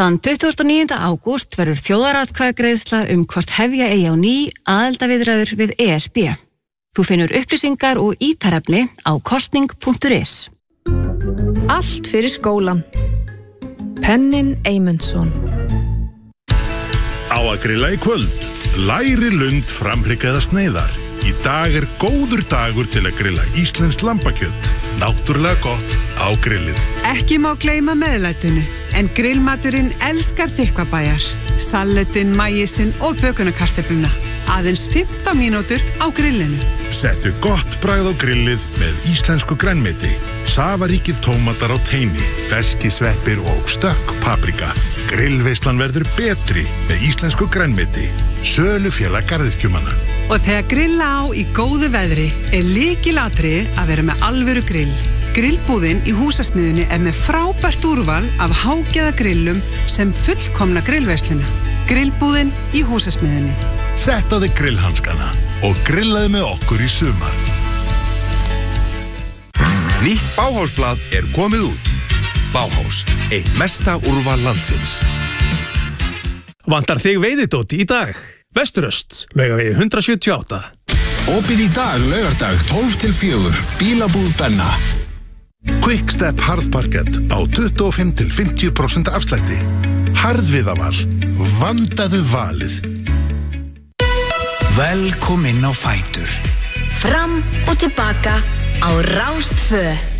Þann 29. ágúst verður þjóðaratkvæðagreiðsla hvort hefja eigi á ný aðildarviðræður við ESB. Þú finnur upplýsingar og ítarefni á kosning.is. Allt fyrir skólan. Pennin Eymundsson. Á að grilla í kvöld. Læri lund framhryggaða sneiðar. Í dag góður dagur til að grilla íslenskt lambakjöt. Náttúrulega gott á grillið. Ekki má gleyma meðlætinu, en grillmaturinn elskar þykkvabæjar. Salatinn, maísinn og bökunarkartöfluna. Aðeins 15 mínútur á grillinu. Settu gott bragð á grillið með íslensku grænmeti. Safaríkir tómatar á teini, ferskisveppir og stökk paprika. Grillveislan verður betri með íslensku grænmeti. Sölufélag garðyrkjumanna. Og þegar grilla á í góðu veðri lykilatriði að vera með alvöru grill. Grillbúðin í húsasmiðjunni með frábært úrval af hágæðagrillum sem fullkomna grillveisluna. Grillbúðin í húsasmiðjunni. Sett á þig grillhanskana og grillaði með okkur í sumar. Nýtt Bauhausblað komið út. Bauhaus, eitt mesta úrval landsins. Vantar þig veiðidót í dag? Vesturöst, Laugavegi 178. Opið í dag, laugardag, 12 til 4, bílabúð Benna. Quickstep harðparkett á 25 til 50% afslætti. Harðviðaval, vandaðu valið. Velkomin á fætur. Fram og tilbaka á Rás 2.